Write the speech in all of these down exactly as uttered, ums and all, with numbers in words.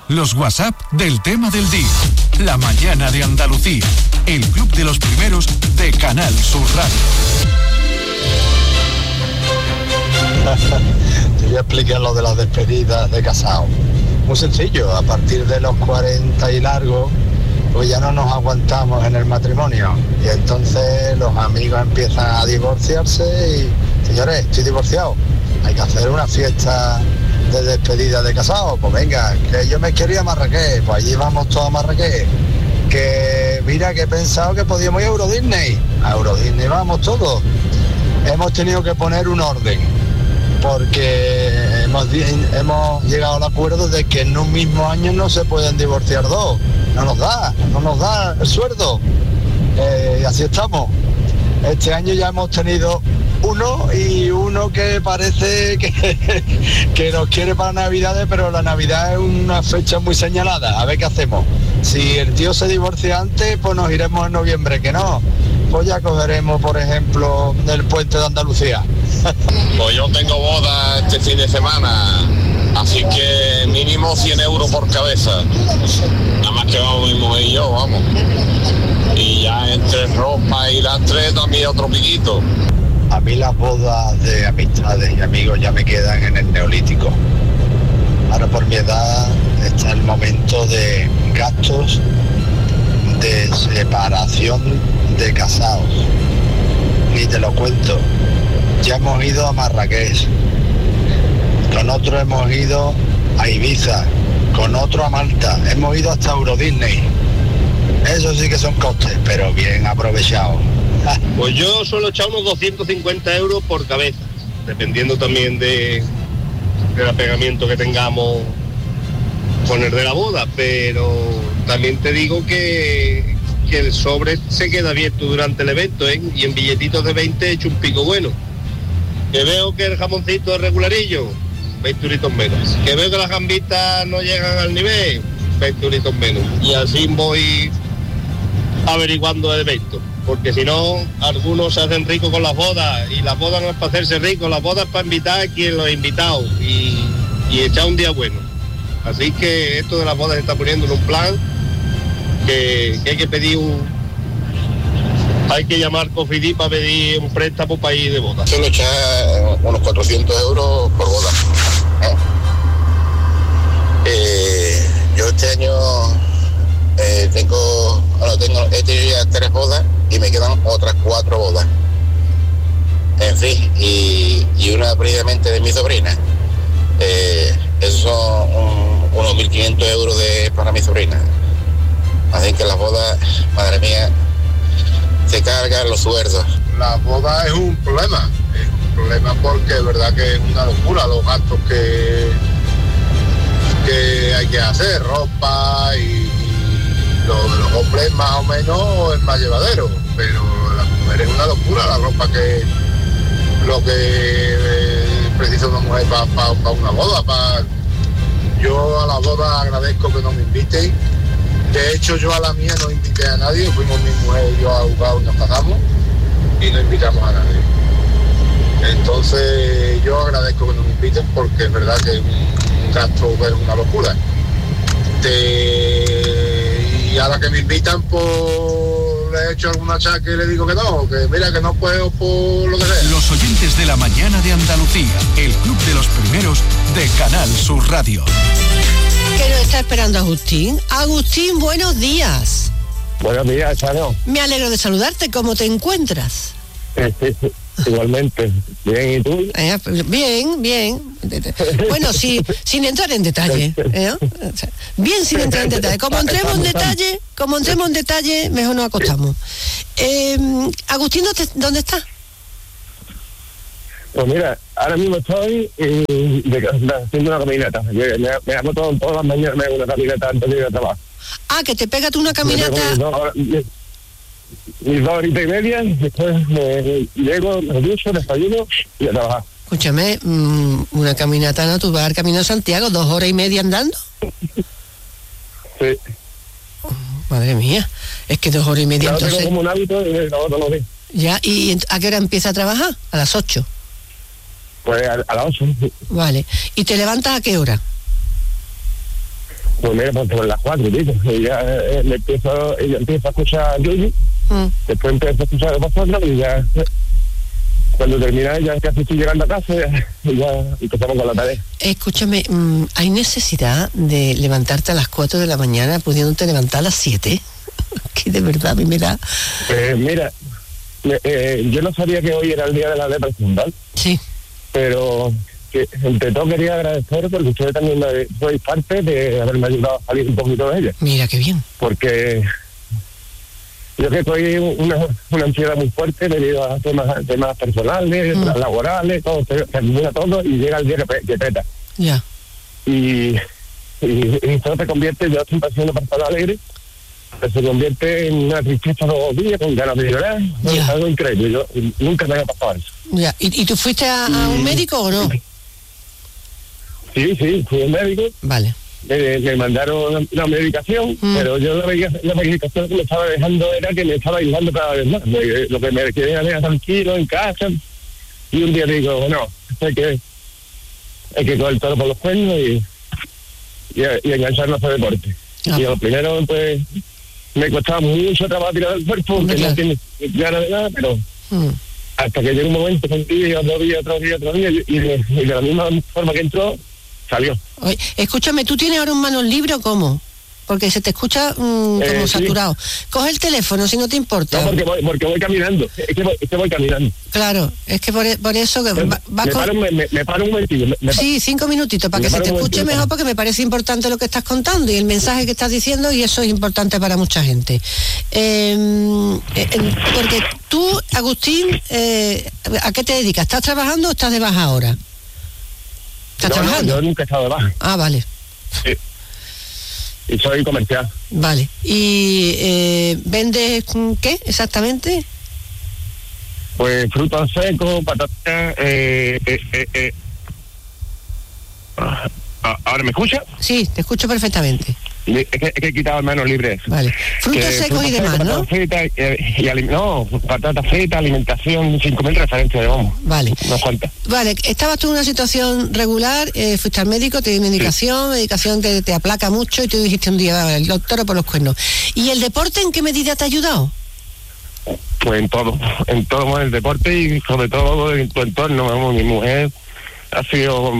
Los WhatsApp del tema del día. La mañana de Andalucía. El club de los primeros de Canal Sur Radio. Te voy a explicar lo de las despedidas de casados. Muy sencillo, a partir de los cuarenta y largos, pues ya no nos aguantamos en el matrimonio. Y entonces los amigos empiezan a divorciarse y, señores, estoy divorciado. Hay que hacer una fiesta de despedida de casados. Pues venga, que yo me quería a Marrakech, pues allí vamos todos a Marrakech. Que mira que he pensado que podíamos ir a Euro Disney. A Euro Disney vamos todos. Hemos tenido que poner un orden, porque hemos, hemos llegado al acuerdo de que en un mismo año no se pueden divorciar dos. No nos da, no nos da el sueldo. Eh, y así estamos. Este año ya hemos tenido uno y uno que parece que, que nos quiere para Navidades, pero la Navidad es una fecha muy señalada. A ver qué hacemos. Si el tío se divorcia antes, pues nos iremos en noviembre. Que no, pues ya cogeremos, por ejemplo, el puente de Andalucía. Pues yo tengo boda este fin de semana, así que mínimo cien euros por cabeza. Nada más que vamos mi mujer y yo, vamos. Y ya entre ropa y lastre también otro piquito. A mí las bodas de amistades y amigos ya me quedan en el neolítico. Ahora por mi edad está el momento de gastos de separación de casados. Ni te lo cuento. Ya hemos ido a Marrakech, con otro hemos ido a Ibiza, con otro a Malta, hemos ido hasta Euro Disney. Eso sí que son costes, pero bien aprovechados. Pues yo suelo echar unos doscientos cincuenta euros por cabeza, dependiendo también de, del apegamiento que tengamos con el de la boda, pero también te digo que, que el sobre se queda abierto durante el evento, ¿eh? Y en billetitos de veinte he hecho un pico bueno. Que veo que el jamoncito es regularillo, veinte euritos menos. Que veo que las gambitas no llegan al nivel, veinte euritos menos. Y así voy averiguando el evento. Porque si no, algunos se hacen ricos con las bodas. Y las bodas no es para hacerse ricos, las bodas es para invitar a quien los ha invitado. Y, y echar un día bueno. Así que esto de las bodas se está poniendo en un plan que, que hay que pedir un... Hay que llamar Cofidis para pedir un préstamo para ir de boda. Suelo echar unos cuatrocientos euros por boda. ¿Eh? Eh, yo este año eh, tengo, bueno, tengo, he tenido ya tres bodas y me quedan otras cuatro bodas. En fin, y, y una precisamente de mi sobrina. Eh, esos son un, unos mil quinientos euros de, para mi sobrina. Así que las bodas, madre mía, se cargan los sueldos. La boda es un problema, es un problema porque es verdad que es una locura los gastos que, que hay que hacer, ropa y, y lo de los hombres más o menos es más llevadero, pero la mujer es una locura, la ropa que lo que eh, precisa una mujer para pa, pa una boda. Pa, yo a la boda agradezco que no me inviten. De hecho, yo a la mía no invité a nadie, fuimos mi mujer y yo a jugar y nos casamos y no invitamos a nadie. Entonces, yo agradezco que nos inviten porque es verdad que un gasto es una locura. Te... Y ahora que me invitan, pues le he hecho alguna chaca y le digo que no, que mira que no puedo por lo que sea. Los oyentes de la mañana de Andalucía, el club de los primeros de Canal Sur Radio. Que nos está esperando Agustín. Agustín, buenos días. Buenos días, Chano. Me alegro de saludarte. ¿Cómo te encuentras? Sí, sí, igualmente. Bien, ¿y tú? Eh, bien, bien. Bueno, sí, sin entrar en detalle. ¿eh? Bien sin entrar en detalle. Como entremos en detalle, como entremos en detalle, mejor nos acostamos. Eh, Agustín, ¿dónde estás? Pues mira, ahora mismo estoy eh, de, de, haciendo una caminata. Me, me, me hago todo, todas las mañanas me hago una caminata antes de ir a trabajar. Ah, que te pegas tú una caminata. Mis dos, mis, mis dos horitas y media, después me llego, me ducho, desayuno y a trabajar. Escúchame, mmm, una caminata, ¿no? Tú vas al Camino de Santiago, dos horas y media andando. Sí. Oh, madre mía, es que dos horas y media. Claro, entonces... tengo como un hábito y lo otro lo vi. Ya, ¿y a qué hora empieza a trabajar? A las ocho. Pues a, a las ocho. Vale. ¿Y te levantas a qué hora? Pues mira, pues por las cuatro, tío. Ella, eh, le empiezo, ella empieza a escuchar a Yuyu, mm. después empieza a escuchar a vosotros y ya... Cuando termina ya casi estoy llegando a casa y ya empezamos con la tarea. Escúchame, ¿hay necesidad de levantarte a las cuatro de la mañana pudiéndote levantar a las siete? Que de verdad a mí me da... Eh, mira, eh, yo no sabía que hoy era el día de la depresión, ¿vale? Sí. Pero que, entre todo quería agradecer porque ustedes también sois parte de haberme ayudado a salir un poquito de ella. Mira, qué bien. Porque... Yo que soy una, una ansiedad muy fuerte debido a temas, temas personales, mm. laborales, todo, se termina todo y llega el día que, que peta. Ya. Yeah. Y, y, y todo se convierte, yo estoy siendo persona alegre, pero se convierte en una tristeza todos los días, con ganas de llorar, yeah. Es algo increíble, yo nunca me había pasado eso. Ya. Yeah. ¿Y, ¿Y tú fuiste a, a un médico o no? Sí, sí, fui a un médico. Vale. Me, me mandaron la medicación, mm. pero yo la, la medicación que me estaba dejando era que me estaba aislando cada vez más. Me, lo que me quería era tranquilo en casa. Y un día digo, bueno, hay que, hay que coger el toro por los cuernos y, y, y engancharnos a deporte. Ah. Y lo primero, pues, me costaba mucho trabajo tirar el cuerpo, porque claro. No tiene ganas de nada, pero mm. hasta que llegó un momento, un día, otro día, otro día, otro día, y, y, de, y de la misma forma que entró, salió. Oye, escúchame, ¿tú tienes ahora un manos libre o cómo? Porque se te escucha mmm, como eh, saturado. Sí. Coge el teléfono, si no te importa. No, porque voy, porque voy caminando. Es que voy, es que voy caminando. Claro, es que por, por eso... que va, va me, con... paro, me, me, me paro un momentito. Me, me sí, cinco minutitos, para que se te escuche mejor, porque me parece importante lo que estás contando y el mensaje que estás diciendo, y eso es importante para mucha gente. Eh, eh, porque tú, Agustín, eh, ¿a qué te dedicas? ¿Estás trabajando o estás de baja ahora? ¿Estás no, trabajando? No, yo nunca he estado de baja. Ah, vale. Sí. Y soy comercial. Vale. ¿Y eh, vendes qué exactamente? Pues frutos secos, patatas, eh, eh, eh, eh. ¿Ahora me escucha? Sí, te escucho perfectamente. Es que, es que he quitado manos libres. Vale. Frutos que, secos y demás, ¿no? Frita, y, y, y, no, patatas fritas, alimentación, cinco mil referencias, vamos. Vale. Unas cuantas. Vale, estabas tú en una situación regular, eh, fuiste al médico, te dio medicación, sí. medicación te, te aplaca mucho y tú dijiste un día, el doctor por los cuernos. ¿Y el deporte en qué medida te ha ayudado? Pues en todo, en todo el deporte y sobre todo en tu entorno, vamos, mi mujer ha sido...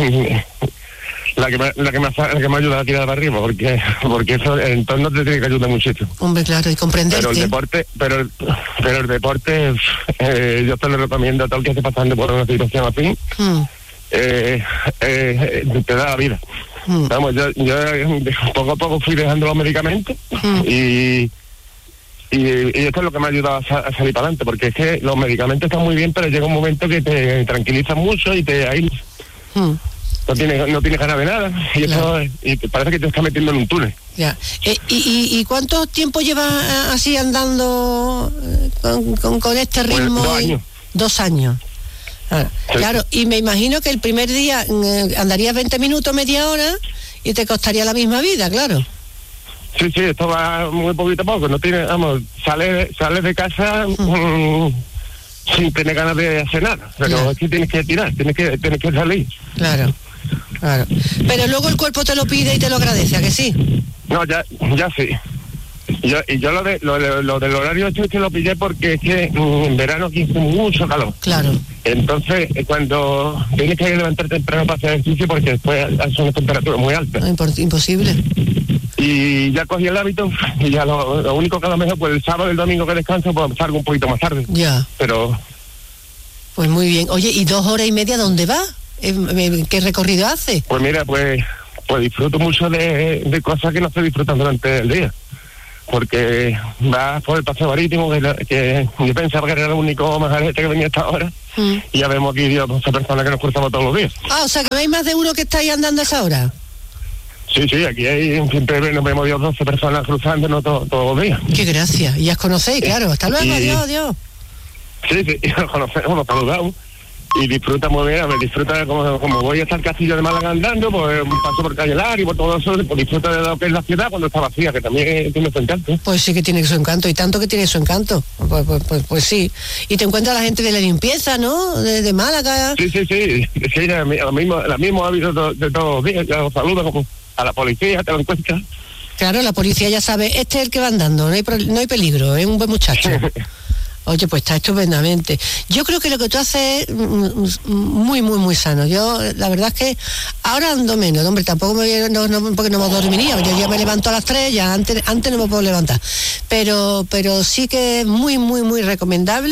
La que, me, la, que me, la que me ayuda a tirar para arriba, porque porque eso el entorno te tiene que ayudar muchísimo. Hombre, claro, y comprenderte. Pero el deporte, pero el, pero el deporte, eh, yo te lo recomiendo a todo el que esté pasando por una situación así, mm. eh, eh, te da la vida. Mm. Vamos, yo, yo poco a poco fui dejando los medicamentos mm. y, y, y esto es lo que me ha ayudado a, a salir para adelante, porque es que los medicamentos están muy bien, pero llega un momento que te tranquilizan mucho y te ahí mm. No tienes, no tienes ganas de nada y claro. Eso y parece que te estás metiendo en un túnel. Ya. Eh, y, y, ¿Y cuánto tiempo llevas así andando con, con, con este ritmo? Pues dos años. Dos años. Ah, sí. Claro, y me imagino que el primer día eh, andarías veinte minutos, media hora y te costaría la misma vida, claro. Sí, sí, esto va muy poquito a poco. No tienes, vamos, sales, sales de casa... Mm. Mm, sin tener ganas de hacer nada, pero claro. Es que tienes que tirar, tienes que, tienes que salir. Claro, claro. Pero luego el cuerpo te lo pide y te lo agradece, ¿a que sí? No, ya, ya sí. Yo, y yo lo, de, lo, de, lo del horario esto es que lo pillé porque es que mm, en verano aquí hace mucho calor. Claro. Entonces, cuando tienes que levantar temprano para hacer ejercicio porque después son unas temperaturas muy altas. No, imposible. Y ya cogí el hábito y ya lo, lo único que a lo mejor pues el sábado y el domingo que descanso pues salgo un poquito más tarde. Ya. Pero... Pues muy bien. Oye, ¿y dos horas y media dónde va? ¿Qué recorrido hace? Pues mira, pues pues disfruto mucho de, de cosas que no estoy disfrutando durante el día. Porque va por el paseo marítimo, que, que yo pensaba que era el único majarete que venía hasta ahora. Mm. Y ya vemos aquí, Dios, esa persona que nos cruzamos todos los días. Ah, o sea, que no hay más de uno que está ahí andando a esa hora. Sí, sí, aquí hay, siempre nos vemos Dios, doce personas cruzándonos todo, todos los días. Qué gracia, y ya os conocéis, claro. Hasta luego, y... adiós, adiós. Sí, sí, nos conocemos, nos saludamos y disfruta muy bien, a ver, disfruta como, como voy hasta el castillo de Málaga andando, pues paso por Calle Lar y por todo eso, pues disfruta de lo que es la ciudad cuando está vacía, que también tiene su encanto. Pues sí que tiene su encanto, y tanto que tiene su encanto, pues, pues, pues, pues sí. Y te encuentras la gente de la limpieza, ¿no? De, de Málaga. Sí, sí, sí, sí, la mismo, la mismo hábito de, de todos los días, ya os saludo como a la policía, te lo encuentras. Claro, la policía ya sabe, este es el que va andando, no hay, pro, no hay peligro, es un buen muchacho. Oye, pues está estupendamente. Yo creo que lo que tú haces es muy, muy, muy sano. Yo, la verdad es que ahora ando menos, hombre, tampoco me no, no, porque no me dormiría. Yo ya me levanto a las tres, ya antes, antes no me puedo levantar. Pero, pero sí que es muy, muy, muy recomendable.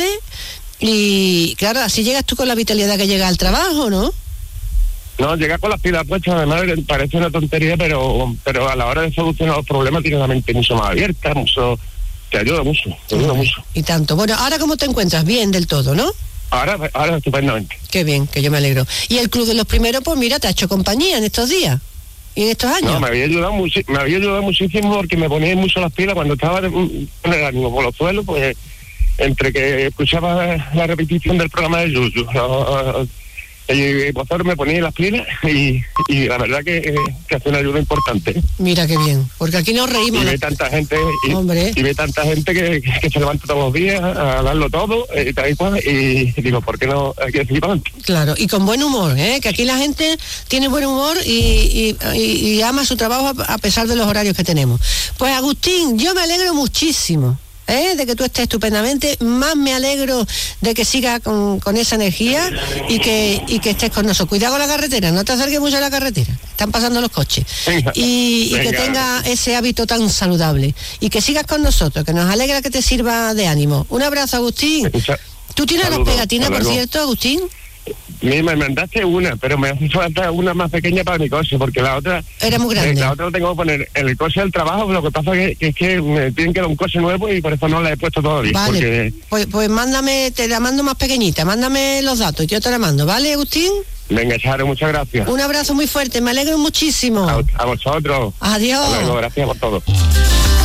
Y claro, así llegas tú con la vitalidad que llega al trabajo, ¿no? No, llega con las pilas puestas, además parece una tontería, pero pero a la hora de solucionar los problemas tienes la mente mucho más abierta, mucho, te ayuda mucho, te ayuda Ay, mucho. Y tanto. Bueno, ¿ahora cómo te encuentras? Bien del todo, ¿no? Ahora, ahora estupendamente. Qué bien, que yo me alegro. Y el Club de los Primeros, pues mira, te ha hecho compañía en estos días y en estos años. No, me había ayudado, muchi- me había ayudado muchísimo porque me ponía mucho las pilas cuando estaba con el ánimo por los suelos, pues entre que escuchaba la repetición del programa de Yuyu, no, y vosotros me ponía las pilas y, y la verdad que, que hace una ayuda importante. Mira qué bien, porque aquí nos reímos. Y ve ¿no? tanta gente y, Hombre. y ve tanta gente que, que se levanta todos los días a darlo todo y tal y cual, y digo, ¿por qué no hay que seguir para adelante? Claro, y con buen humor, ¿eh? Que aquí la gente tiene buen humor y, y, y, y ama su trabajo a, a pesar de los horarios que tenemos. Pues Agustín, yo me alegro muchísimo. ¿Eh? De que tú estés estupendamente, más me alegro de que sigas con, con esa energía y que y que estés con nosotros. Cuidado con la carretera, no te acerques mucho a la carretera, están pasando los coches. Venga, y, y que venga. tenga ese hábito tan saludable y que sigas con nosotros, que nos alegra que te sirva de ánimo. Un abrazo, Agustín. Mucha- ¿Tú tienes Saludos, las pegatinas, hasta por luego. cierto, Agustín? Me, me mandaste una, pero me hace falta una más pequeña para mi coche, porque la otra Era muy grande. eh, la otra lo tengo que poner en el coche del trabajo, lo que pasa que, que es que me tienen que dar un coche nuevo y por eso no la he puesto todavía. Vale, Porque, pues, pues mándame, te la mando más pequeñita, mándame los datos y yo te la mando, ¿vale, Agustín? venga, Charo, muchas gracias. Un abrazo muy fuerte, me alegro muchísimo. A, a vosotros. Adiós. Hasta luego, gracias por todo.